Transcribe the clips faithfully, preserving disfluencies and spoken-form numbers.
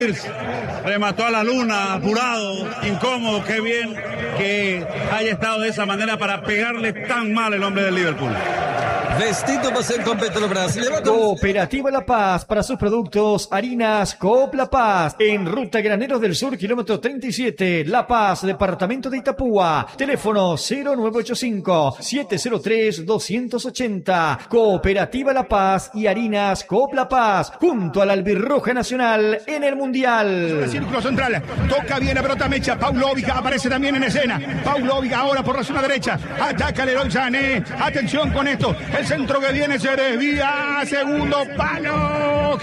Remató a la luna, apurado, incómodo, qué bien que haya estado de esa manera para pegarle tan mal el hombre del Liverpool. Vestido para ser completo Brasil. Cooperativa La Paz, para sus productos, harinas Coop La Paz, en Ruta Graneros del Sur, kilómetro treinta y siete, La Paz, departamento de Itapúa, teléfono cero nueve ocho cinco, siete cero tres, dos ocho cero. Cooperativa La Paz y harinas Coop La Paz, junto a la Albirroja Nacional en el Mundial. El círculo central, toca bien la pelota mecha, Paulovic aparece también en escena, Paulovic ahora por la zona derecha, ataca Leroy Sané, atención con esto, el centro que viene se desvía, segundo palo,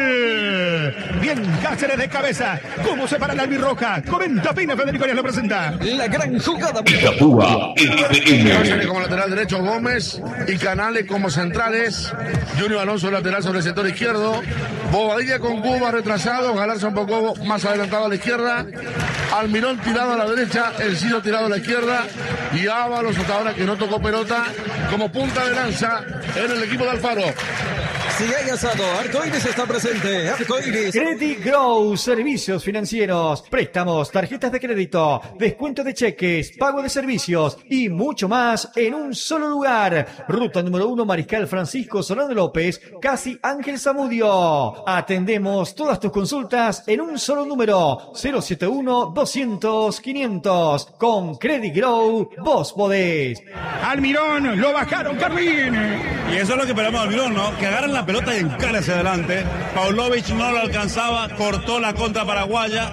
Gil. Bien, Cáceres de cabeza. ¿Cómo se para la albirroja? Comenta Pina, Federico Arias lo presenta. La gran jugada. Itapúa, Cáceres como lateral derecho, Gómez y Canales como centrales. Junior Alonso lateral sobre el sector izquierdo. Bobadilla con Cuba retrasado, Galarza un poco más adelantado a la izquierda. Almirón tirado a la derecha, El Cido tirado a la izquierda. Y Ábalos hasta ahora que no tocó pelota como punta de lanza en el equipo de Alfaro. Si hay asado, Arcoiris está presente. Arcoiris. Credit Grow, servicios financieros, préstamos, tarjetas de crédito, descuento de cheques, pago de servicios y mucho más en un solo lugar. Ruta número uno, Mariscal Francisco Solano López, casi Ángel Zamudio. Atendemos todas tus consultas en un solo número, cero siete uno, doscientos, quinientos. Con Credit Grow, vos podés. Almirón, lo bajaron, Carlín. Y eso es lo que esperamos de Almirón, ¿no? Que agarren la pelota y encare hacia adelante. Paulovic no lo alcanzaba, cortó la contra paraguaya.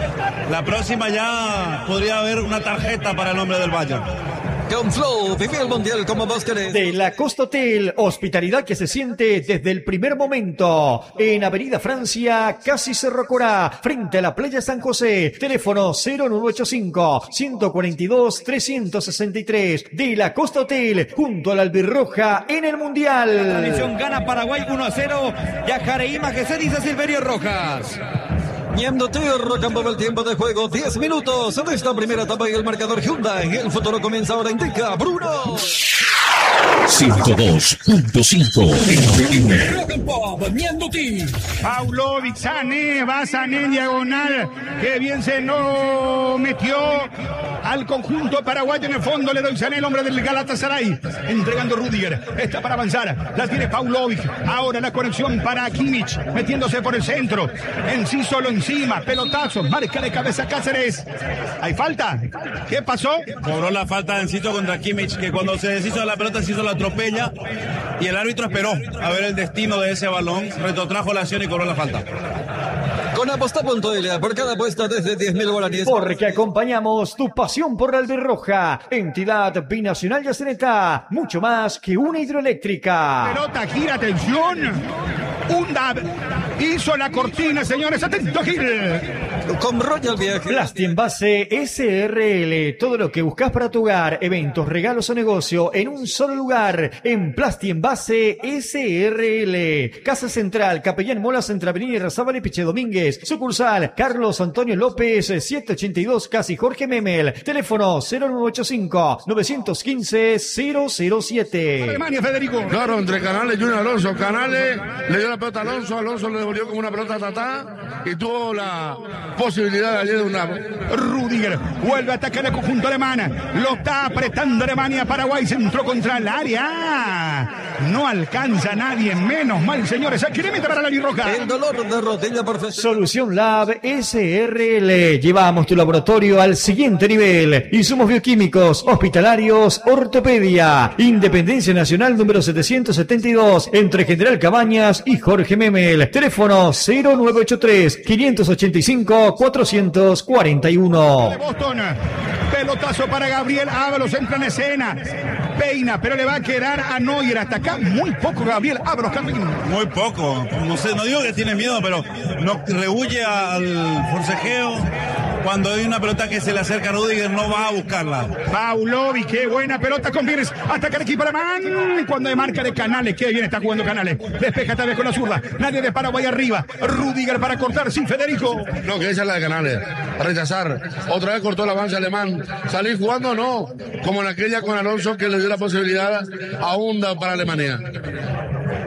La próxima ya podría haber una tarjeta para el hombre del Bayern. Con Flow, vive el Mundial como vos querés. De la Costa Hotel, hospitalidad que se siente desde el primer momento. En Avenida Francia, casi Cerro Corá, frente a la playa San José. Teléfono cero nueve ocho cinco, uno cuatro dos, tres seis tres. De la Costa Hotel, junto a la Albirroja en el Mundial. La tradición gana Paraguay uno a cero. Ya Jareima que se dice Silverio Rojas. Ñando Tierra, campo del tiempo de juego, diez minutos de esta primera etapa y el marcador Hyundai. El futuro comienza ahora, indica Bruno. ciento dos punto cinco Paulovic, Sané, va Sané en diagonal, que bien se no metió al conjunto paraguayo en el fondo. Le doy Sané, el hombre del Galatasaray, entregando Rudiger, está para avanzar, la tiene Paulovic, ahora la conexión para Kimmich, metiéndose por el centro, en sí solo encima, pelotazo, marca de cabeza Cáceres. ¿Hay falta? ¿Qué pasó? Cobró la falta de Encito contra Kimmich, que cuando se deshizo de la pelota se hizo la atropella y el árbitro esperó a ver el destino de ese balón, retrotrajo la acción y cobró la falta. Con aposta punto ele, por cada apuesta desde diez mil guaraníes. Porque acompañamos tu pasión por la albirroja. Entidad binacional Yaceneta, mucho más que una hidroeléctrica. Pelota, gira, atención. Unda hizo la cortina, señores, atento, Gil. Con Royal Viaje. Plastienvase S R L, todo lo que buscas para tu hogar, eventos, regalos o negocio en un solo lugar, en Plastienvase S R L. Casa Central, Capellán Molas, entre Avenida Irrazábal y Piche Domínguez. Sucursal, Carlos Antonio López, setecientos ochenta y dos, casi Jorge Memel. Teléfono cero nueve ocho cinco, nueve uno cinco, cero cero siete. Alemania, Federico. Claro, entre Canales y Junior Alonso. Canales le dio la pelota a Alonso, Alonso le devolvió como una pelota a Tatá y tuvo la posibilidad ayer de una. Rudiger vuelve a atacar el conjunto alemán, lo está apretando Alemania. Paraguay se entró contra el área, no alcanza a nadie, menos mal, señores. Aquí le mete para la birroja. El dolor de rodilla por Solución Lab S R L, llevamos tu laboratorio al siguiente nivel. Insumos bioquímicos, hospitalarios, ortopedia. Independencia Nacional número setecientos setenta y dos, entre General Cabañas y Jorge Memel. Teléfono cero nueve ocho tres, quinientos ochenta y cinco, cuatrocientos cuarenta y uno. De Boston, pelotazo para Gabriel Ábalos, entra en escena, peina, pero le va a quedar a Neuer. Hasta acá muy poco Gabriel Ábalos, Carlín. Muy poco, no sé, no digo que tiene miedo, pero no rehuye al forcejeo. Cuando hay una pelota que se le acerca a Rudiger, no va a buscarla. Paulovic, qué buena pelota con Pires. Ataca el equipo alemán. Cuando hay marca de Canales, qué bien está jugando Canales. Despeja esta vez con la zurda. Nadie de Paraguay arriba. Rudiger para cortar, sí, Federico. No, que esa es la de Canales. Rechazar. Otra vez cortó el avance alemán. Salir jugando, no. Como en aquella con Alonso que le dio la posibilidad a Hunda para Alemania.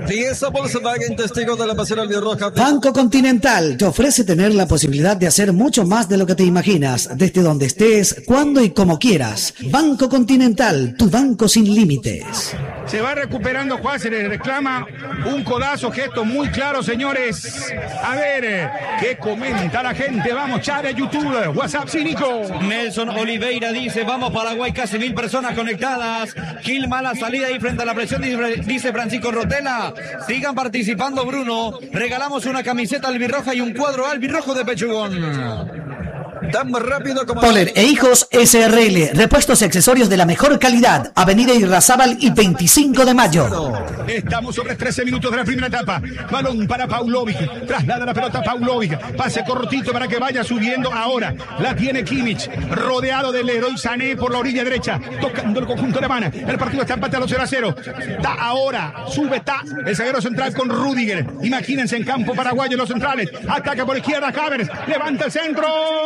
Pieza Volkswagen, testigo de la pasión albirroja. Banco Continental te ofrece tener la posibilidad de hacer mucho más de lo que te imaginas, desde donde estés, cuando y como quieras. Banco Continental, tu banco sin límites. Se va recuperando Juan, se le reclama un codazo, gesto muy claro, señores. A ver, ¿qué comenta la gente? Vamos, chat de YouTube, WhatsApp cínico. Nelson Oliveira dice, vamos Paraguay, casi mil personas conectadas. Quilma la salida y frente a la presión, dice Francisco Rotela. Sigan participando, Bruno. Regalamos una camiseta albirroja y un cuadro albirrojo de pechugón. Tan rápido como... Poller e Hijos S R L, repuestos y accesorios de la mejor calidad. Avenida Irrazábal y veinticinco de mayo. Estamos sobre trece minutos de la primera etapa. Balón para Paulovic. Traslada la pelota a Paulovic. Pase cortito para que vaya subiendo ahora. La tiene Kimmich. Rodeado del Leroy Sané por la orilla derecha. Tocando el conjunto alemán. El partido está empatado cero a cero. Está ahora. Sube, está el zaguero central con Rudiger. Imagínense en campo paraguayo los centrales. Ataca por izquierda Havertz. Levanta el centro.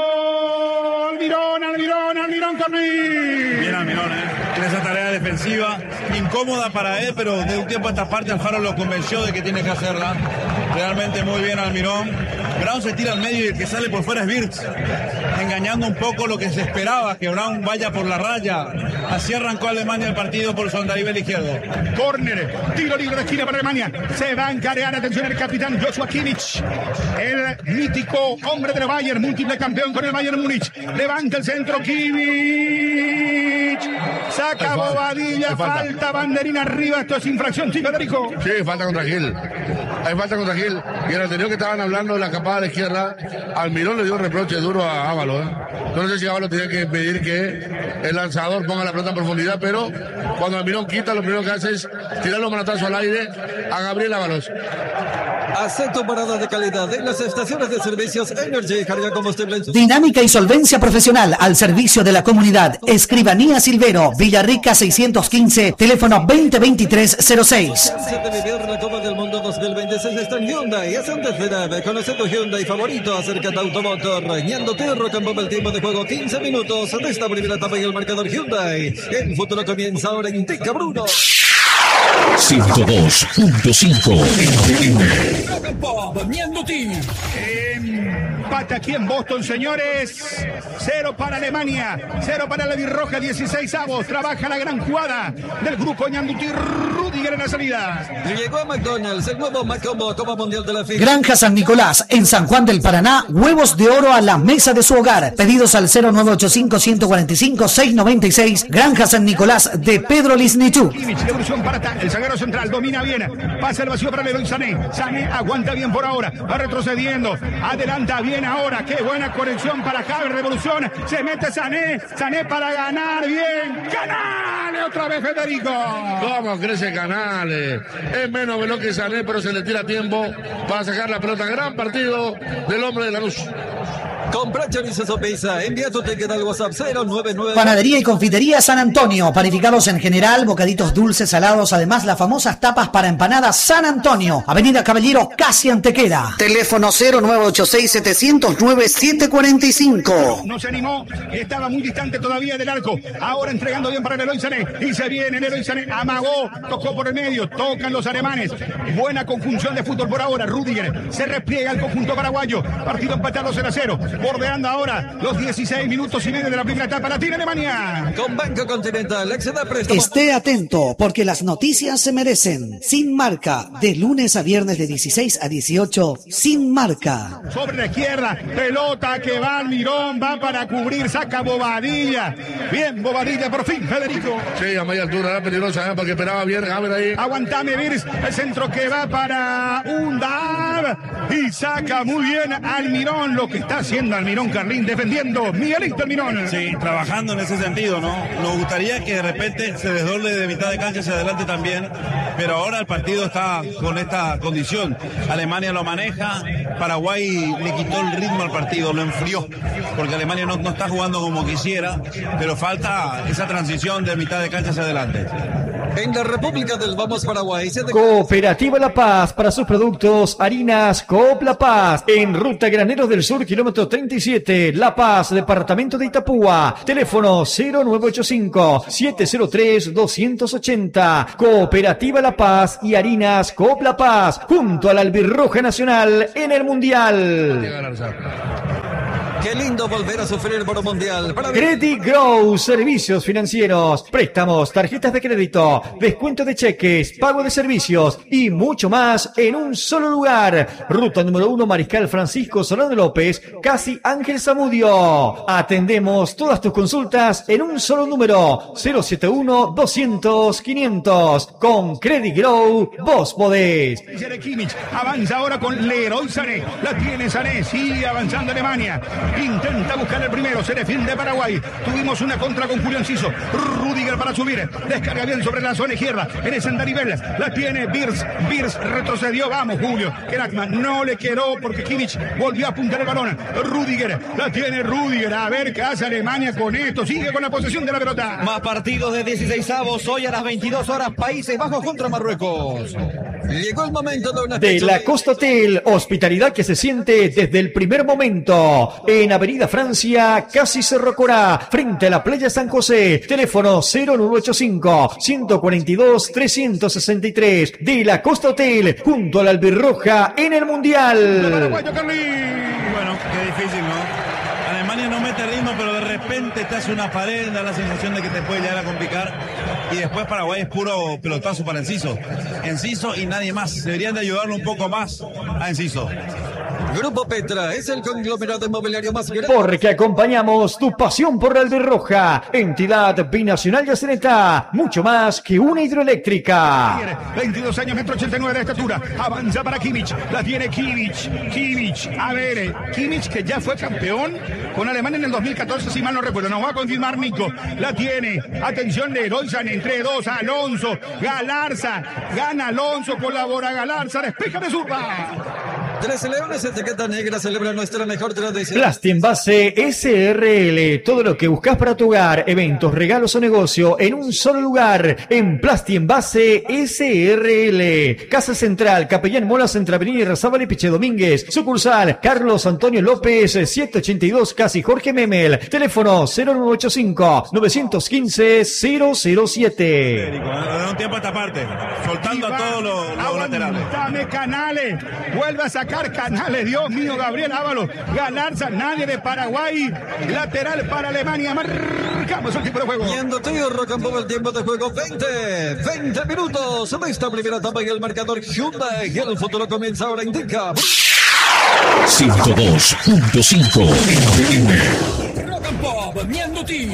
Almirón, Almirón, Almirón Corní. Bien Almirón, ¿eh? En esa tarea defensiva, incómoda para él, pero de un tiempo a esta parte Alfaro lo convenció de que tiene que hacerla. Realmente muy bien Almirón. Brown se tira al medio y el que sale por fuera es Wirtz, engañando un poco lo que se esperaba, que Brown vaya por la raya. Así arrancó Alemania el partido por su andarivel izquierdo. Córner, tiro libre de esquina para Alemania. Se va a encarear, atención, el capitán Joshua Kimmich, el mítico hombre del Bayern, múltiple campeón con el Bayern Múnich. Levanta el centro Kimmich. Saca Bobadilla, falta. falta banderina arriba. Esto es infracción, sí, Federico. Sí, falta contra Gil. Hay falta contra Gil. Y en el anterior que estaban hablando de la capada a la izquierda, Almirón le dio un reproche duro a Ábalos. ¿eh? No sé si Ábalos tenía que pedir que el lanzador ponga la pelota en profundidad, pero cuando Almirón quita, lo primero que hace es tirar los manotazos al aire a Gabriel Ábalos. Acepto paradas de calidad en las estaciones de servicios Energy. Carga combustible. Dinámica y solvencia profesional al servicio de la comunidad. Escribanía Silvero, Villarrica seiscientos quince, teléfono veinte veintitrés cero seis. De vivir la Copa del Mundo dos mil veintiséis está en Hyundai. Es antes de nada. Conoce tu Hyundai favorito. Acércate a Automotor. Ñando Tierra, campo el tiempo de juego. quince minutos de esta primera etapa y el marcador Hyundai. El futuro comienza ahora en Tica, Bruno. ciento dos punto cinco. Empate aquí en Boston, señores. Cero para Alemania, cero para la Birroja, dieciséis avos. Trabaja la gran jugada del grupo Ñanduti. Rudiger en la salida. Llegó a McDonald's el nuevo Macombo, Copa Mundial de la FIFA. Granja San Nicolás, en San Juan del Paraná. Huevos de oro a la mesa de su hogar. Pedidos al cero nueve ocho cinco, uno cuatro cinco, seis nueve seis. Granja San Nicolás de Pedro Lisnichuk. Devolución para el zaguero central, domina bien, pasa el vacío para Leroy Sané. Sané aguanta bien por ahora, va retrocediendo, adelanta bien ahora, qué buena conexión para Havertz, revolución, se mete Sané, Sané para ganar bien, Canales otra vez Federico. ¿Cómo crece Canales? Es menos veloz que Sané, pero se le tira tiempo para sacar la pelota. Gran partido del hombre de Lanús. Compra chorizo Sopesa. Envía tu ticket al WhatsApp cero nueve nueve. Panadería y confitería San Antonio. Panificados en general, bocaditos dulces, salados. Además, las famosas tapas para empanadas San Antonio. Avenida Caballero, casi Antequera. Teléfono cero nueve ocho seis, siete cero cero, nueve siete cuatro cinco. No se animó, estaba muy distante todavía del arco. Ahora entregando bien para Leroy Sané. Y se viene Leroy Sané. Amagó, tocó por el medio. Tocan los alemanes. Buena conjunción de fútbol por ahora. Rudiger se repliega el conjunto paraguayo. Partido empatado cero a cero. Bordeando ahora los dieciséis minutos y medio de la primera etapa. La tiene Alemania. Con Banco Continental, exceda préstamo. Esté atento, porque las noticias se merecen. Sin Marca, de lunes a viernes de dieciséis a dieciocho. Sin Marca. Sobre la izquierda, pelota que va al Mirón, va para cubrir, saca Bobadilla. Bien, Bobadilla, por fin, Federico. Sí, a media altura, era peligrosa, ¿eh? Porque esperaba bien, a ver ahí. Aguantame, Virs, el centro que va para Undab. Y saca muy bien Almirón, lo que está haciendo Almirón Carlín, defendiendo. Miguelito Almirón. Sí, trabajando en ese sentido, ¿no? Nos gustaría que de repente se desdoble de mitad de cancha hacia adelante también, pero ahora el partido está con esta condición. Alemania lo maneja, Paraguay le quitó el ritmo al partido, lo enfrió, porque Alemania no, no está jugando como quisiera, pero falta esa transición de mitad de cancha hacia adelante. En la República del Vamos Paraguay. Se de... Cooperativa La Paz para sus productos harinas Coop La Paz. En Ruta Graneros del Sur, kilómetro treinta y siete, La Paz, departamento de Itapúa. Teléfono cero nueve ocho cinco, siete cero tres, dos ocho cero. Cooperativa La Paz y harinas Coop La Paz, junto a la Albirroja Nacional en el Mundial. Qué lindo volver a sufrir por un mundial. Para... Credit Grow, servicios financieros, préstamos, tarjetas de crédito, descuento de cheques, pago de servicios y mucho más en un solo lugar. Ruta número uno, Mariscal Francisco Solano López, casi Ángel Zamudio. Atendemos todas tus consultas en un solo número, cero siete uno, doscientos, quinientos. Con Credit Grow, vos podés. Avanza ahora con Leroy Sané. La tiene Sané, sigue avanzando Alemania. Intenta buscar el primero, se defiende Paraguay. Tuvimos una contra con Julio Enciso. Rudiger para subir. Descarga bien sobre la zona izquierda. En ese andarivel la tiene Birs. Birs retrocedió. Vamos, Julio. Kerakman no le quedó porque Kimmich volvió a apuntar el balón. Rudiger. La tiene Rudiger. A ver qué hace Alemania con esto. Sigue con la posesión de la pelota. Más partidos de dieciseisavos. Hoy a las veintidós horas. Países Bajos contra Marruecos. Llegó el momento de una... De la Costa Hotel. Hospitalidad que se siente desde el primer momento. En Avenida Francia, casi Cerro Corá, frente a la playa San José. Teléfono cero nueve ocho cinco, uno cuatro dos, tres seis tres. De la Costa Hotel, junto a la Albirroja en el Mundial. Bueno, qué difícil, ¿no? Alemania no mete ritmo, pero de repente te hace una pared, da la sensación de que te puede llegar a complicar. Y después Paraguay es puro pelotazo para Enciso. Enciso y nadie más. Deberían de ayudarlo un poco más a Enciso. Grupo Petra es el conglomerado inmobiliario más grande. Porque acompañamos tu pasión por la Albirroja, entidad binacional de Acenetá, mucho más que una hidroeléctrica. veintidós años, metro ochenta y nueve de estatura. Avanza para Kimmich. La tiene Kimmich. Kimmich. A ver, Kimmich que ya fue campeón con Alemania en el dos mil catorce, si mal no recuerdo. Nos va a confirmar Nico. La tiene. Atención de Leroy entre dos. Alonso. Galarza. Gana Alonso. Colabora Galarza. Despeja de zurda. Tres Leones, etiqueta negra, celebra nuestra mejor tradición. Plastienvase S R L, todo lo que buscas para tu hogar, eventos, regalos o negocio en un solo lugar. En Plastienvase S R L, Casa Central, Capellán Molas entre Avenida Irrazábal y Piche Domínguez. Sucursal Carlos Antonio López, setecientos ochenta y dos, casi Jorge Memel. Teléfono cero nueve ocho cinco, nueve uno cinco, cero cero siete. Da un tiempo a esta parte, soltando a todos los, los laterales. Dame Canales, vuelve a sacar Canales, Dios mío, Gabriel Ábalos, Galarza, nadie de Paraguay, lateral para Alemania, marcamos el tiempo de juego. Yendo tío, Rocambó el tiempo de juego, veinte, veinte minutos de esta primera etapa y el marcador Hyundai, y el futuro comienza ahora, indica. ciento dos punto cinco Rocambó, viendo ti.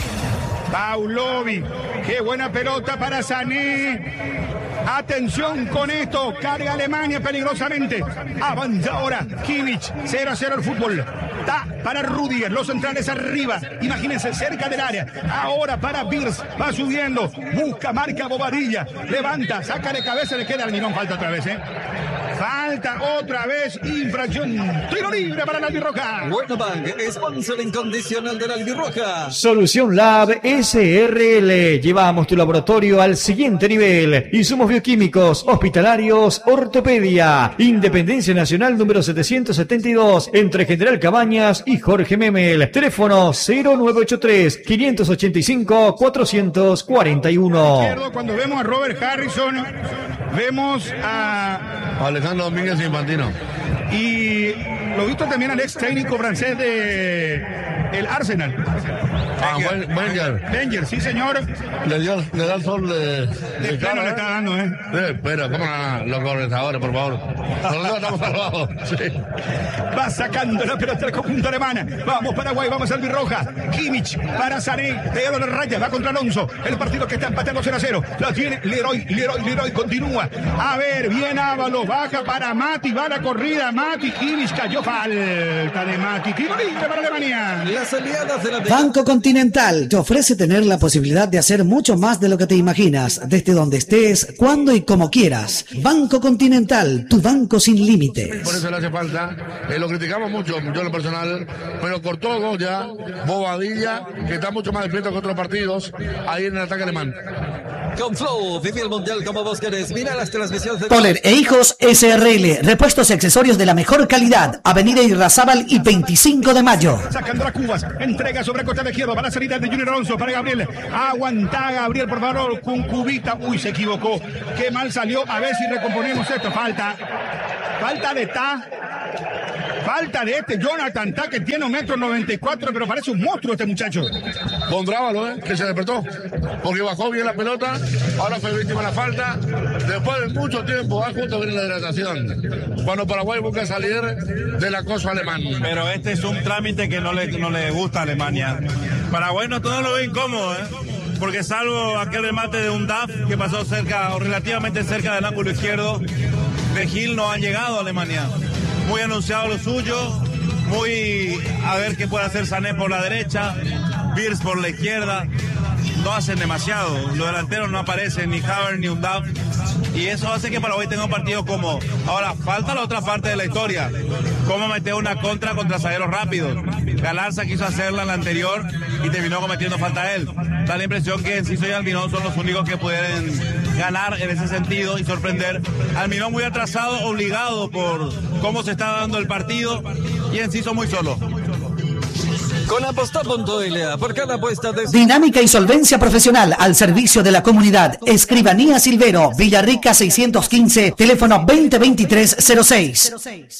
Paulovic, qué buena pelota para Sané. Atención con esto, carga Alemania peligrosamente. Avanza ahora Kimmich, cero a cero el fútbol. Da para Rudiger, los centrales arriba. Imagínense, cerca del área. Ahora para Birs, va subiendo. Busca, marca Bobadilla. Levanta, saca de cabeza, le queda al Mirón. Falta otra vez, ¿eh? Falta otra vez, infracción. Tiro libre para la Albirroja. Bueno, Bank, sponsor incondicional de la Albirroja. Solución Lab S R L. Llevamos tu laboratorio al siguiente nivel. Insumos bioquímicos, hospitalarios, ortopedia. Independencia Nacional número setecientos setenta y dos, entre General Cabañas y Jorge Memel. Teléfono cero nueve ocho tres, quinientos ochenta y cinco, cuatrocientos cuarenta y uno. Cuando vemos a Robert Harrison, vemos a Alejandro Domínguez Infantino. Y lo visto también al ex técnico francés de el Arsenal. Ah, Wenger. Wenger, sí señor. Le, dio, le da el sol de... De pleno le está dando, ¿eh? Sí, pero, ¿cómo no? Los gobernadores, por favor. Nosotros estamos salvados. Sí. Va sacando la pelota del conjunto alemana. Vamos Paraguay, vamos Albirroja. Kimmich para Sané. Pegado la raya, va contra Alonso. El partido que está empatando cero a cero. La tiene Leroy, Leroy, Leroy, continúa. A ver, bien Ábalos, baja para Mati, va la corrida. Mati, Kimmich cayó, falta de Mati. Tiro libre para Alemania. Las aliadas de la... Banco Continental te ofrece tener la posibilidad de hacer mucho más de lo que te imaginas, desde donde estés, cuando y como quieras. Banco Continental, tu banco sin límites. Por eso le hace falta. Eh, lo criticamos mucho, yo en lo personal, pero cortó dos ya. Bobadilla, que está mucho más despierto que otros partidos, ahí en el ataque alemán. con Flow. Vive el mundial como vos querés. Mira las transmisiones de Toller e Hijos S R L. Repuestos y accesorios de la mejor calidad. Avenida Irrazábal y veinticinco de mayo. Sacando a Cubas. Entrega sobre costado izquierdo. Va la salida de Junior Alonso para Gabriel. Aguanta Gabriel, por favor. Con Cubita. Uy, se equivocó. Qué mal salió. A ver si recomponemos esto. Falta. Falta de Ta. Falta de este Jonathan Ta, que tiene un metro noventa y cuatro, pero parece un monstruo este muchacho. Pondrábalo, ¿eh? Que se despertó. Porque bajó bien la pelota. Ahora fue víctima de la falta. Después de mucho tiempo, ah, justo viene la hidratación. Cuando Paraguay busca salir del acoso alemán. Pero este es un trámite que no le, no le gusta a Alemania. Paraguay no todo lo ve incómodo, ¿eh? Porque salvo aquel remate de un D A F que pasó cerca o relativamente cerca del ángulo izquierdo, de Gil no han llegado a Alemania. Muy anunciado lo suyo, muy a ver qué puede hacer Sané por la derecha, Birz por la izquierda. No hacen demasiado, los delanteros no aparecen, ni Havertz ni Undav, y eso hace que Paraguay tenga un partido cómodo. Ahora, falta la otra parte de la historia, cómo meter una contra contra zagueros rápidos. Galarza quiso hacerla en la anterior y terminó cometiendo falta a él. Da la impresión que Enciso y Almirón son los únicos que pueden ganar en ese sentido y sorprender. Almirón muy atrasado, obligado por cómo se está dando el partido, y Enciso muy solo. Con aposta punto l a, por cada apuesta de... Dinámica y solvencia profesional al servicio de la comunidad. Escribanía Silvero, Villarrica seiscientos quince, teléfono veinte veintitrés cero seis.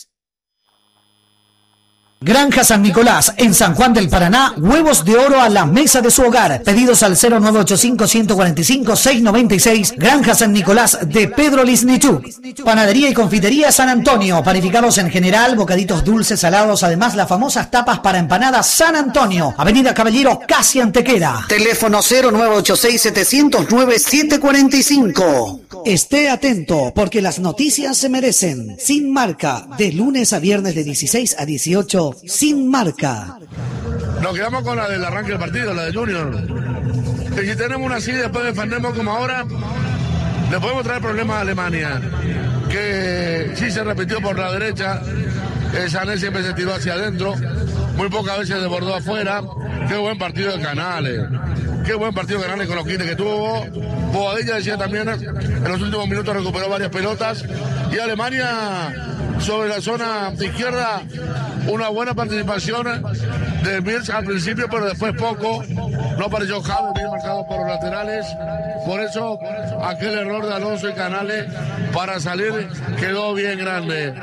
Granja San Nicolás, en San Juan del Paraná, huevos de oro a la mesa de su hogar. Pedidos al cero nueve ocho cinco, uno cuatro cinco, seis nueve seis. Granja San Nicolás de Pedro Lisnichuk. Panadería y confitería San Antonio. Panificados en general, bocaditos dulces, salados. Además, las famosas tapas para empanadas San Antonio. Avenida Caballero, casi Antequera. Teléfono cero nueve ocho seis, siete cero cero, nueve siete cuatro cinco. Esté atento, porque las noticias se merecen. Sin Marca, de lunes a viernes de dieciséis a dieciocho. Sin Marca. Nos quedamos con la del arranque del partido, la de Junior. Y si tenemos una así, después defendemos como ahora, le podemos traer problemas a Alemania. Que sí se repitió por la derecha. El Sané siempre se tiró hacia adentro. Muy pocas veces desbordó afuera. Qué buen partido de Canales. Qué buen partido de Canales con los quines que tuvo. Bobadilla decía también, en los últimos minutos recuperó varias pelotas. Y Alemania, sobre la zona izquierda, una buena participación de Birz al principio, pero después poco. No apareció Javi, bien marcado por los laterales. Por eso, aquel error de Alonso y Canales para salir quedó bien grande.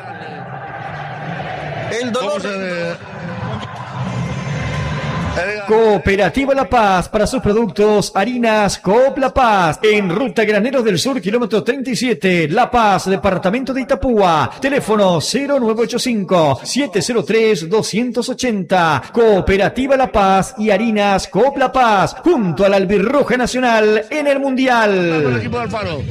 El dolor... Cooperativa La Paz, para sus productos, harinas Coop La Paz, en Ruta Graneros del Sur, kilómetro treinta y siete, La Paz, departamento de Itapúa, teléfono cero nueve ocho cinco, siete cero tres, dos ocho cero. Cooperativa La Paz y harinas Coop La Paz, junto a la Albirroja Nacional en el Mundial. El equipo de Alfaro.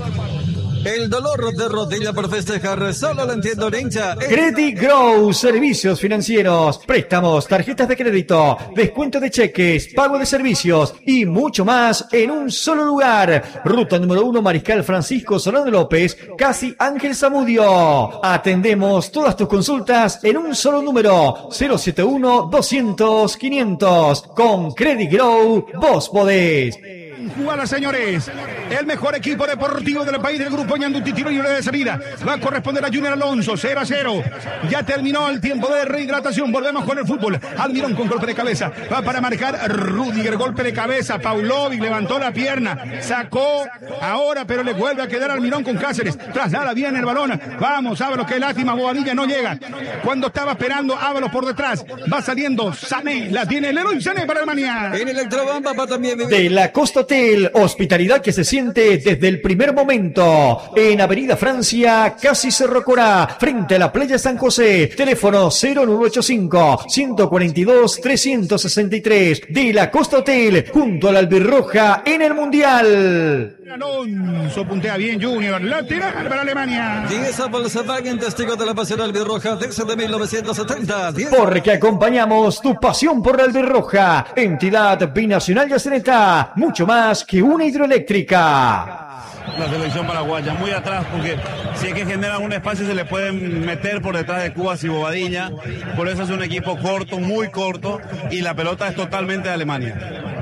El dolor de rodilla por festejar, solo lo entiendo el hincha. Credit Grow, servicios financieros, préstamos, tarjetas de crédito, descuento de cheques, pago de servicios y mucho más en un solo lugar. Ruta número uno, Mariscal Francisco Solano López, casi Ángel Zamudio. Atendemos todas tus consultas en un solo número, cero siete uno, doscientos, quinientos. Con Credit Grow, vos podés. Jugada, señores. El mejor equipo deportivo del país del grupo Ñanduti, tiro libre de salida. Va a corresponder a Junior Alonso, cero a cero. Ya terminó el tiempo de rehidratación. Volvemos con el fútbol. Almirón con golpe de cabeza. Va para marcar Rudiger, golpe de cabeza. Paulovic levantó la pierna. Sacó ahora, pero le vuelve a quedar Almirón con Cáceres. Traslada bien el balón. Vamos, Ábalos, qué lástima. Bobadilla no llega. Cuando estaba esperando Ábalos por detrás. Va saliendo Sané. La tiene el héroe Sané para Alemania. En Electrobamba va también. De la Costa Hotel, hospitalidad que se siente desde el primer momento. En Avenida Francia, casi Cerro Corá, frente a la playa San José. Teléfono cero nueve ocho cinco, uno cuatro dos, tres seis tres. De la Costa Hotel, junto a la Albirroja en el Mundial. Alonso puntea bien, Junior. Lateral para Alemania. diez a Volkswagen, testigo de la pasión albirroja desde mil novecientos setenta. diez. Porque acompañamos tu pasión por la Albirroja. Entidad binacional Yaceneta. Mucho más que una hidroeléctrica. La selección paraguaya, muy atrás, porque si es que generan un espacio se le pueden meter por detrás de Cubas y Bobadilla. Por eso es un equipo corto, muy corto, y la pelota es totalmente de Alemania.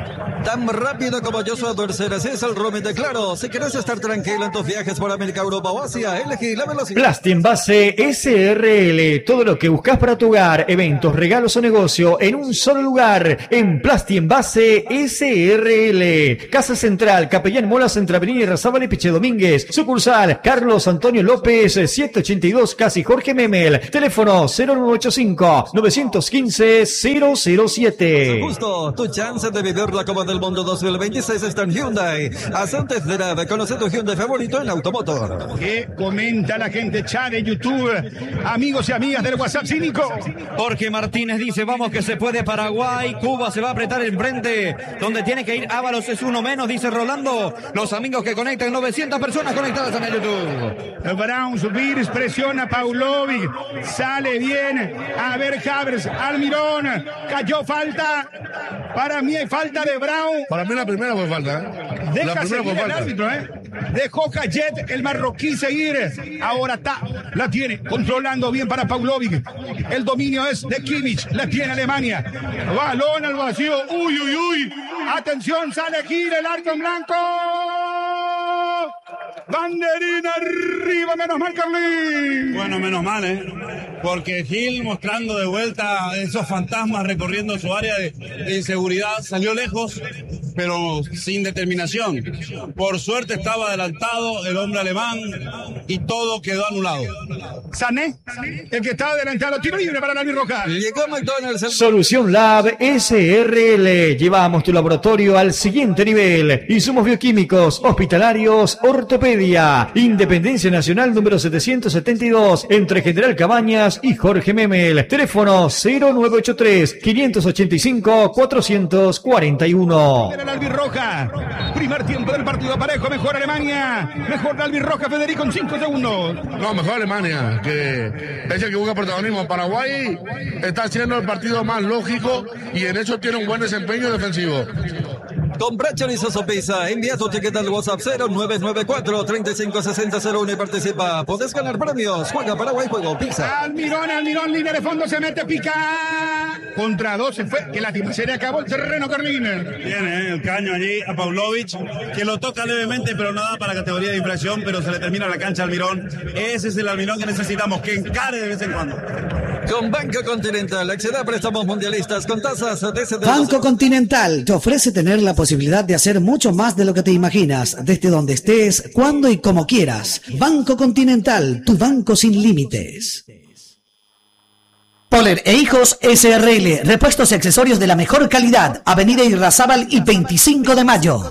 Tan rápido como yo soy adversario, así es el roaming de Claro. Si quieres estar tranquilo en tus viajes por América, Europa o Asia, elegí la velocidad. Plastienvase S R L, todo lo que buscas para tu hogar, eventos, regalos o negocio en un solo lugar, en Plastienvase S R L. Casa Central, Capellán Molas, entre Avenida Irrazábal y Piche Domínguez. Sucursal, Carlos Antonio López, setecientos ochenta y dos, casi Jorge Memel. Teléfono cero nueve ocho cinco, nueve uno cinco, cero cero siete. Justo, tu chance de vivir la Copa del Mundo dos mil veintiséis está en Hyundai. Haz antes de nada, conoce tu Hyundai favorito en Automotor. ¿Qué comenta la gente chat de YouTube? Amigos y amigas del WhatsApp cínico. Jorge Martínez dice, vamos que se puede Paraguay, Cuba se va a apretar enfrente, donde tiene que ir Ábalos es uno menos, dice Rolando. Los amigos que conectan, novecientas personas conectadas en el YouTube. Browns, Virs, presiona a Paulovic, sale bien, a ver Havers, Almirón, cayó falta, para mí hay falta de Brown. Para mí la primera fue falta, ¿eh? Deja La primera seguir fue el falta. árbitro, ¿eh? Dejó Cayet, el marroquí, seguir. Ahora está, la tiene, controlando bien para Paulovic. El dominio es de Kimmich, la tiene Alemania. Balón al vacío, uy, uy, uy. Atención, sale Gil, el arco en blanco. Banderina arriba, menos mal, Carlín. Bueno, menos mal, ¿eh? Porque Gil, mostrando de vuelta esos fantasmas recorriendo su área de, de inseguridad, salió lejos, pero sin determinación. Por suerte estaba adelantado el hombre alemán y todo quedó anulado. Sané, el que estaba adelantado, tiro libre para la albirroja. Llegó McDonald's. Solución Lab S R L. Llevamos tu laboratorio al siguiente nivel. Insumos bioquímicos, hospitalarios, ortopedia. Independencia Nacional número setecientos setenta y dos, entre General Cabañas y Jorge Memel. Teléfono cero nueve ocho tres, quinientos ochenta y cinco, cuatrocientos cuarenta y uno. Era la albirroja. Primer tiempo del partido parejo. Mejor Alemania. Mejor la albirroja, Federico, en cinco segundos. No, mejor Alemania, que es el que busca protagonismo. Paraguay está haciendo el partido más lógico y en eso tiene un buen desempeño defensivo. Compra chorizo Sopisa. Envía tu etiqueta al WhatsApp cero nueve nueve cuatro, treinta y cinco sesenta cero uno y participa. Podés ganar premios. Juega Paraguay, juego Pizza. Almirón, Almirón, línea de fondo, se mete, pica. Contra dos se fue. Qué lástima, se le acabó el terreno, Carlín. Tiene el caño allí a Paulovic, que lo toca levemente, pero nada para categoría de infracción, pero se le termina la cancha al Almirón. Ese es el Almirón que necesitamos, que encare de vez en cuando. Con Banco Continental, acceda a préstamos mundialistas con tasas desde... Banco Continental te ofrece tener la posibilidad de hacer mucho más de lo que te imaginas, desde donde estés, cuando y como quieras. Banco Continental, tu banco sin límites. Poller e Hijos S R L, repuestos y accesorios de la mejor calidad, Avenida Irrazábal y veinticinco de mayo.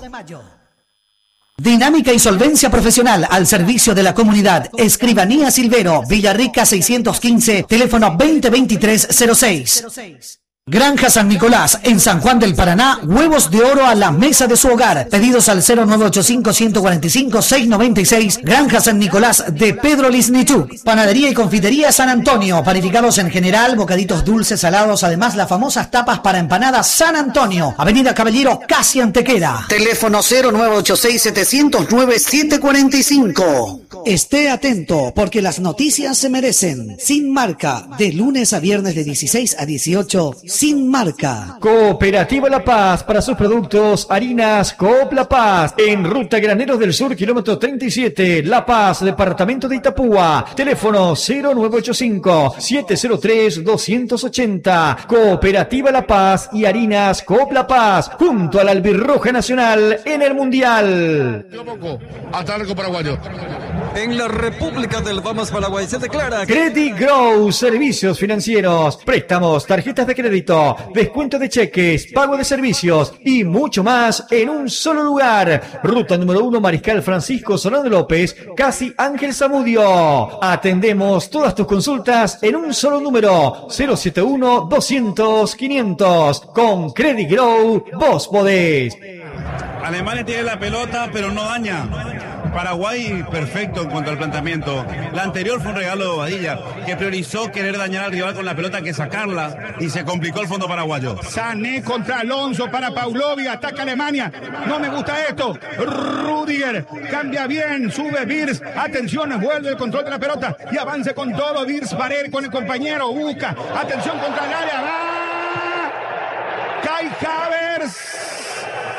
Dinámica y solvencia profesional al servicio de la comunidad. Escribanía Silvero, Villarrica seiscientos quince, teléfono veinte veintitrés cero seis. Granja San Nicolás, en San Juan del Paraná, huevos de oro a la mesa de su hogar. Pedidos al cero nueve ocho cinco, uno cuatro cinco, seis nueve seis. Granja San Nicolás de Pedro Lisnichuk. Panadería y confitería San Antonio. Panificados en general, bocaditos dulces, salados. Además, las famosas tapas para empanadas San Antonio. Avenida Caballero, casi Antequera. Teléfono cero nueve ocho seis, siete cero nueve, siete cuatro cinco. Esté atento, porque las noticias se merecen. Sin Marca, de lunes a viernes de dieciséis a dieciocho. Sin Marca. Cooperativa La Paz, para sus productos, harinas Coop La Paz, en Ruta Graneros del Sur, kilómetro treinta y siete, La Paz, departamento de Itapúa. Teléfono cero nueve ocho cinco, siete cero tres, dos ocho cero. Cooperativa La Paz y harinas Coop La Paz, junto a la Albirroja Nacional en el Mundial. Poco, hasta el arco paraguayo. En la República del Vamos Paraguay se declara... Credit Grow, servicios financieros, préstamos, tarjetas de crédito, descuento de cheques, pago de servicios y mucho más en un solo lugar. Ruta número uno, Mariscal Francisco Solano López, casi Ángel Zamudio. Atendemos todas tus consultas en un solo número, cero siete uno, doscientos, quinientos. Con Credit Grow, vos podés. Alemania tiene la pelota, pero no daña. Paraguay perfecto en cuanto al planteamiento. La anterior fue un regalo de Bobadilla, que priorizó querer dañar al rival con la pelota que sacarla y se complicó el fondo paraguayo. Sané contra Alonso para Paulovic, ataca Alemania. No me gusta esto. Rudiger cambia bien, sube Virs. Atención, vuelve el control de la pelota y avance con todo. Virs Barel con el compañero, busca. Atención contra el área. ¡Va! Kai Havertz.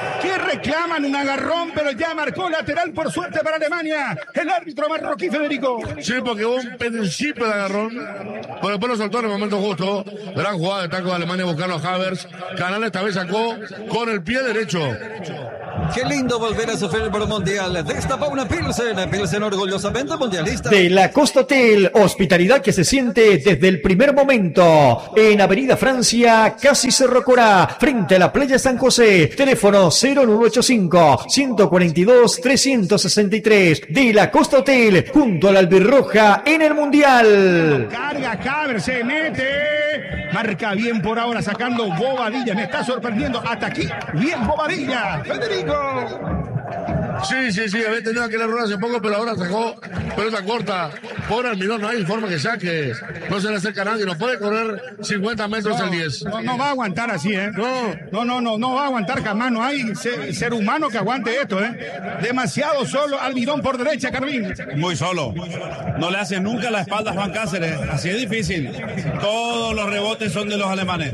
reclaman un agarrón, pero ya marcó lateral por suerte para Alemania. El árbitro marroquí, Federico. Sí, porque hubo un principio de agarrón, pero después lo soltó en el momento justo. Gran jugada de taco de Alemania buscando a Havertz. Canal esta vez sacó con el pie derecho. Qué lindo volver a sufrir por un mundial. Destapa una Pilsen. Pilsen orgullosamente mundialista. De la Costa Hotel, hospitalidad que se siente desde el primer momento. En Avenida Francia, casi Cerro Corá, frente a la playa San José. Teléfono cero nueve ocho cinco, uno cuatro dos, tres seis tres. De la Costa Hotel, junto a la Albirroja en el mundial. Carga, Havertz, se mete. Marca bien por ahora, sacando Bobadilla. Me está sorprendiendo. Hasta aquí, bien Bobadilla. Federico. Sí, sí, sí, había tenido aquel error hace poco, pero ahora sacó pelota corta. Por Almirón, no hay forma que saque. No se le acerca a nadie, no puede correr cincuenta metros no, al diez. No, no va a aguantar así, ¿eh? No. No, no, no, no va a aguantar jamás. No hay ser, ser humano que aguante esto, ¿eh? Demasiado solo Almirón por derecha, Carvín. Muy solo. No le hace nunca la espalda a Juan Cáceres. Así es difícil. Todos los rebotes son de los alemanes.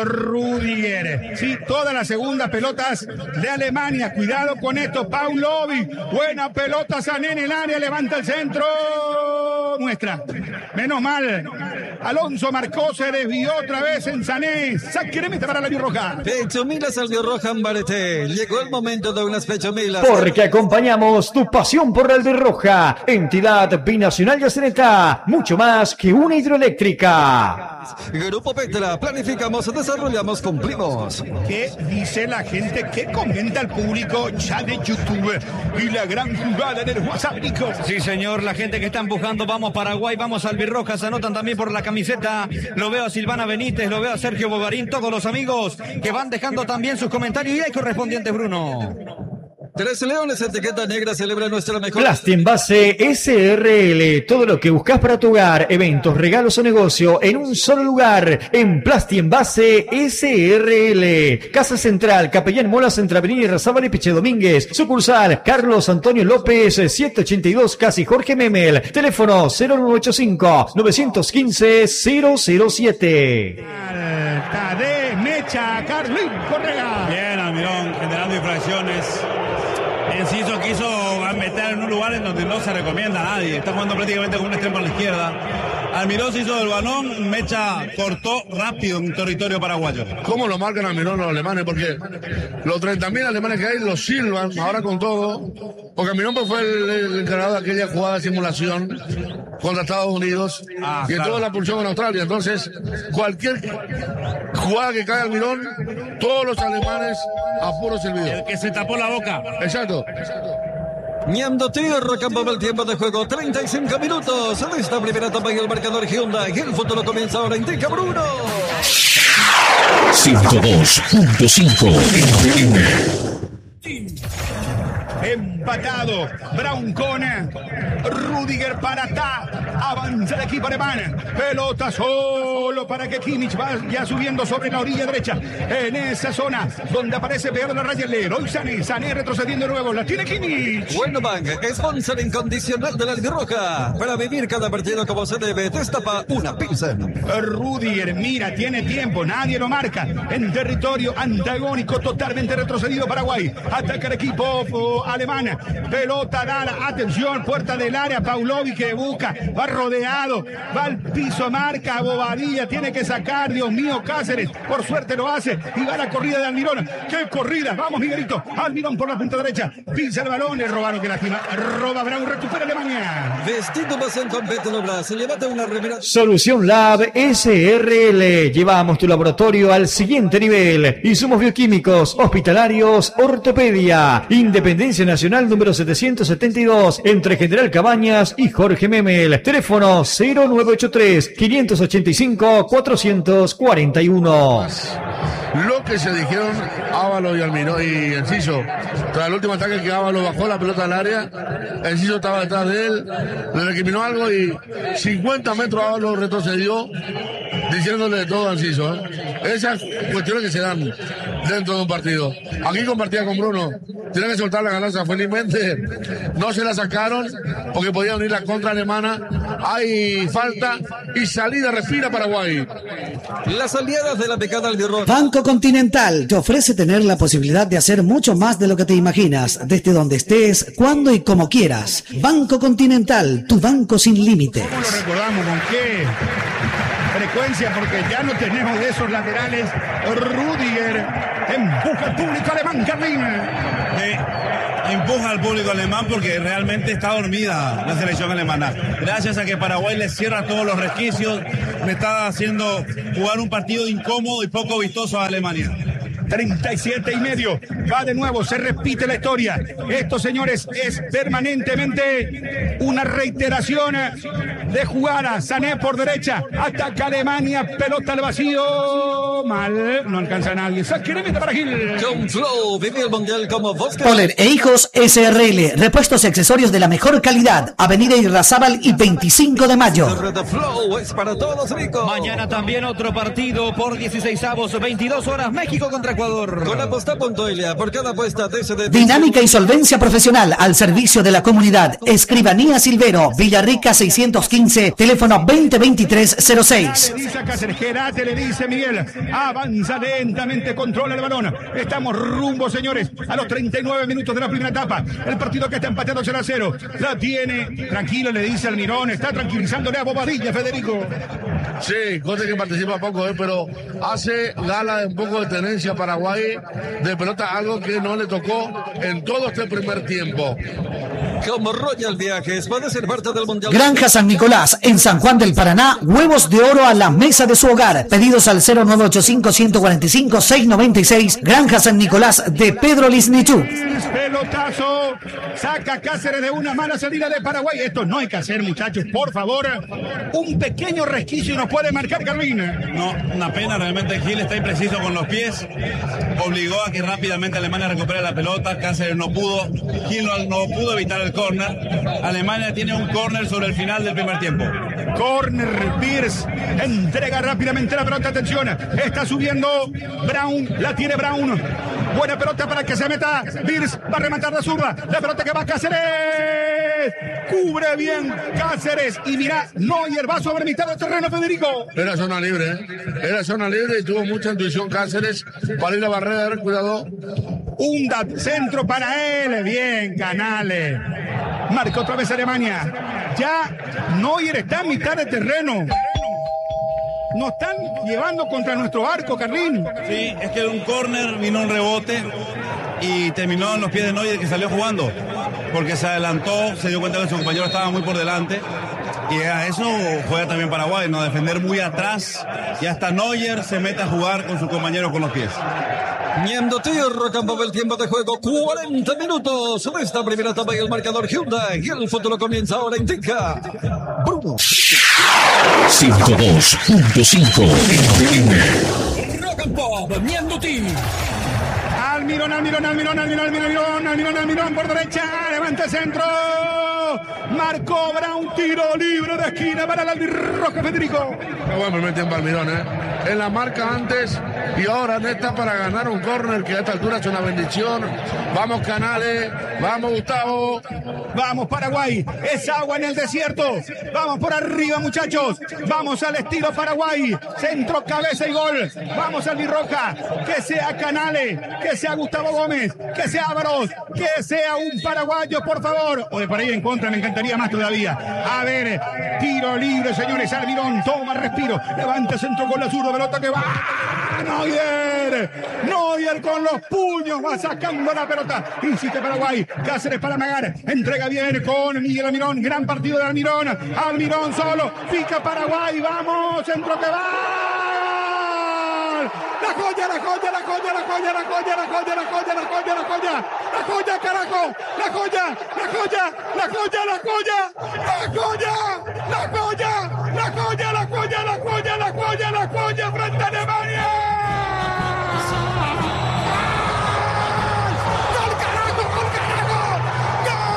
Rudiger. Sí, todas las segundas pelotas de Alemania. Cuidado con esto, Paulo. Buena pelota, Sané en el área, levanta el centro. Muestra. Menos mal. Alonso marcó, se desvió otra vez en Sané. Saque de meta para la Albirroja. Pechomilas Albirroja en Barete. Llegó el momento de unas pechomilas. Porque acompañamos tu pasión por la Albirroja. Entidad binacional Yaceneta. Mucho más que una hidroeléctrica. Grupo Petra. Planificamos, desarrollamos, cumplimos. ¿Qué dice la gente? ¿Qué comenta el público ya de YouTube? Y la gran jugada en el WhatsApp, Nico. Sí, señor, la gente que está empujando, vamos Paraguay, vamos Albirroja, se anotan también por la camiseta. Lo veo a Silvana Benítez, lo veo a Sergio Bogarín, todos los amigos que van dejando también sus comentarios y hay correspondientes, Bruno. Tres Leones, etiqueta negra, celebra nuestra mejor. Plastienvase S R L, todo lo que buscas para tu hogar, eventos, regalos o negocio en un solo lugar, en Plastienvase S R L. Casa Central, Capellán Molas, entre Avenida Irrazábal y Piche Domínguez. Sucursal, Carlos Antonio López, setecientos ochenta y dos, casi Jorge Memel. Teléfono cero nueve ocho cinco, nueve uno cinco, cero cero siete. Alta de Mecha, Carlín Correa. Bien, Almirón, generando infracciones. Enciso quiso meter en un lugar en donde no se recomienda a nadie. Está jugando prácticamente con un extremo a la izquierda. Almirón se hizo del balón, Mecha cortó rápido en territorio paraguayo. ¿Cómo lo marcan Almirón los alemanes? Porque los treinta mil alemanes que hay los silban ahora con todo. Porque Almirón pues fue el, el encargado de aquella jugada de simulación contra Estados Unidos ah, y en claro. toda la pulsión en Australia. Entonces, cualquier jugada que caiga Almirón, todos los alemanes a puro servido. El que se tapó la boca. Exacto. Ñando Tierra, campo del tiempo de juego, treinta y cinco minutos en esta primera etapa y el marcador Hyundai. El futuro comienza ahora, indica Bruno. ciento dos punto cinco. Empatado, Brown con Rudiger para Ta, avanza el equipo alemán, pelota solo para que Kimmich vaya subiendo sobre la orilla derecha, en esa zona donde aparece peor la raya Leroy Sané, Sané retrocediendo de nuevo, la tiene Kimmich. Bueno, Bank, sponsor incondicional de la Albirroja, para vivir cada partido como se debe, destapa una Pilsen. Rudiger, mira, tiene tiempo, nadie lo marca, en territorio antagónico, totalmente retrocedido Paraguay, ataca el equipo alemán, pelota dada, atención, puerta del área, Paulovic que busca, va rodeado, va al piso, marca, Bobadilla, tiene que sacar, Dios mío, Cáceres, por suerte lo hace, y va la corrida de Almirón, qué corrida, vamos Miguelito, Almirón por la punta derecha, pisa el balón, le robaron que lastima, roba Brown, recupera Alemania. Vestido más en completo no brazo, llévate una remera. Solución Lab S R L, llevamos tu laboratorio al siguiente nivel, insumos bioquímicos, hospitalarios, ortopedia, Independencia Nacional número setecientos setenta y dos, entre General Cabañas y Jorge Memel. Teléfono cero nueve ocho tres, cinco ocho cinco, cuatro cuatro uno. Lo que se dijeron Ávalo y Almirón y Enciso. Tras el último ataque que Ávalo bajó la pelota al área, Enciso estaba detrás de él, le recriminó algo y cincuenta metros Ávalo retrocedió diciéndole de todo a Enciso. ¿eh? Esas cuestiones que se dan dentro de un partido. Aquí compartía con Bruno. Tienen que soltar la ganancia. Felizmente no se la sacaron porque podía unir la contra alemana. Hay falta y salida, respira Paraguay. Las aliadas de la pecada Albirroja. Banco Banco Continental te ofrece tener la posibilidad de hacer mucho más de lo que te imaginas, desde donde estés, cuando y como quieras. Banco Continental, tu banco sin límites. ¿Cómo lo recordamos? ¿Con qué frecuencia? Porque ya no tenemos de esos laterales. Rudiger empuja al público alemán, Carlín. Eh, empuja al público alemán porque realmente está dormida la selección alemana. Gracias a que Paraguay le cierra todos los resquicios, me está haciendo jugar un partido incómodo y poco vistoso a Alemania. treinta y siete y medio. Va de nuevo, se repite la historia. Esto, señores, es permanentemente una reiteración de jugada. Sané por derecha, ataca Alemania, pelota al vacío. Mal, no alcanza a nadie. Saque de meta para Gil. Con Flow, vive el mundial como vos. Poler e Hijos S R L, repuestos y accesorios de la mejor calidad. Avenida Irrazábal y veinticinco de mayo. Flow es para todos ricos. Mañana también otro partido por dieciseisavos, veintidós horas, México contra Ecuador. Con aposta.elia, por cada apuesta de ese de... Dinámica y solvencia profesional al servicio de la comunidad. Escribanía Silvero, Villarrica seiscientos quince, teléfono veinte veintitrés cero seis. Le dice a Cáceres, Gerate, le dice Miguel, avanza lentamente, controla el balón. Estamos rumbo, señores, a los treinta y nueve minutos de la primera etapa. El partido que está empatando cero a cero. La tiene, tranquilo, le dice Almirón, está tranquilizándole a Bobadilla, Federico. Sí, cosa que participa poco, eh, pero hace gala de un poco de tenencia Paraguay de pelota, algo que no le tocó en todo este primer tiempo. Como Royal Viajes, puede ser parte del mundial. Granja San Nicolás, en San Juan del Paraná, huevos de oro a la mesa de su hogar. Pedidos al cero nueve ocho cinco, uno cuatro cinco, seis nueve seis. Granja San Nicolás de Pedro Lisnichú. Pelotazo, saca Cáceres de una mala salida de Paraguay. Esto no hay que hacer, muchachos, por favor. Un pequeño resquicio y nos puede marcar Carlín. No, una pena, realmente Gil está impreciso con los pies. Obligó a que rápidamente Alemania recupere la pelota. Cáceres no pudo. Gil no, no pudo evitar el córner. Alemania tiene un córner sobre el final del primer tiempo. Corner, Pierce entrega rápidamente la pelota, atención, está subiendo Brown, la tiene Brown, buena pelota para que se meta, Pierce va a rematar la zurda, la pelota que va a Cáceres, cubre bien Cáceres y mira, Neuer va sobre mitad del terreno, Federico. Era zona libre, ¿eh? Era zona libre y tuvo mucha intuición Cáceres para ir a la barrera, cuidado. Un centro para él, bien, Canales. Marca otra vez Alemania. Ya Neuer está en mitad de terreno. Nos están llevando contra nuestro arco, Carlín. Sí, es que un córner vino un rebote y terminó en los pies de Neuer, que salió jugando. Porque se adelantó, se dio cuenta que su compañero estaba muy por delante. Y a eso juega también Paraguay, ¿no? Defender muy atrás. Y hasta Neuer se mete a jugar con su compañero con los pies. Ñendo Tierra, campo del tiempo de juego, cuarenta minutos de esta primera etapa y el marcador Hyundai. Y el futuro comienza ahora, indica Bruno. ciento dos punto cinco. Rock and Pop, Ñendo Tierra. Almirón, Almirón, Almirón, Almirón, Almirón, Almirón, Almirón por derecha, levanta el centro. Marcó Brown, tiro libre de esquina para el albirrojo, Federico. Qué buen primer tiempo Almirón, ¿eh? En la marca antes y ahora en esta para ganar un córner que a esta altura es una bendición. Vamos Canales, vamos Gustavo. Vamos Paraguay, es agua en el desierto. Vamos por arriba, muchachos. Vamos al estilo Paraguay. Centro, cabeza y gol. Vamos albirroja. Que sea Canales, que sea Gustavo Gómez, que sea Ávaros, que sea un paraguayo, por favor. O de por ahí en contra, me encantaría más todavía. A ver, tiro libre, señores. Almirón toma respiro. Levanta centro con la zurda, pelota que va. Neuer, Neuer con los puños va sacando la pelota. Insiste Paraguay. Cáceres para amagar. Entrega bien con Miguel Almirón. Gran partido de Almirón. Almirón solo. Pica Paraguay. Vamos. Centro que va. La joya, la joya, la joya, la joya, la joya, la joya, la joya, la joya, la joya, la joya, carajo, la joya, la joya, la joya, la joya, la joya, la joya.